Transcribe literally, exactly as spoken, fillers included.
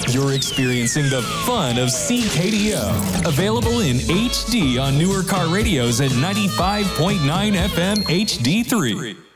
You're experiencing the fun of C K D O. Available in H D on newer car radios at ninety-five point nine F M H D three.